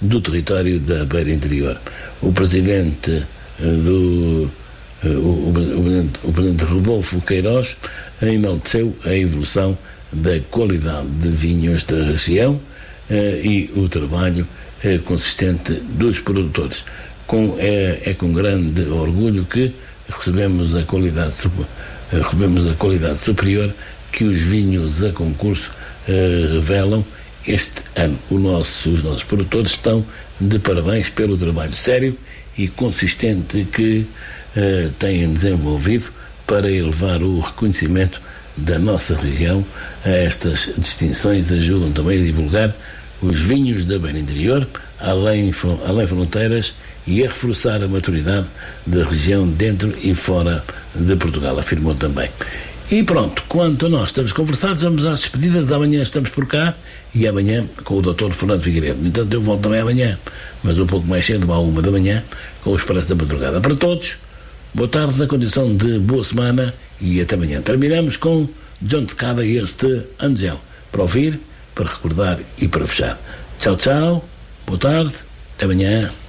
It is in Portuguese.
do território da Beira Interior. O presidente o presidente Rodolfo Queiroz enalteceu a evolução da qualidade de vinhos da região e o trabalho consistente dos produtores. É com grande orgulho que recebemos a qualidade superior que os vinhos a concurso revelam este ano. Os nossos produtores estão de parabéns pelo trabalho sério e consistente que têm desenvolvido para elevar o reconhecimento da nossa região. Estas distinções ajudam também a divulgar os vinhos da Beira Interior, além fronteiras, e a reforçar a maturidade da região dentro e fora de Portugal, afirmou também. E pronto, quanto a nós estamos conversados, vamos às despedidas. Amanhã estamos por cá e amanhã com o Dr. Fernando Figueiredo. No entanto, eu volto também amanhã, mas um pouco mais cedo, à 1h, com o Expresso da Madrugada. Para todos, boa tarde, na condição de boa semana e até amanhã. Terminamos com John Tecada e este Angel, para ouvir, para recordar e para fechar. Tchau, tchau, boa tarde, até amanhã.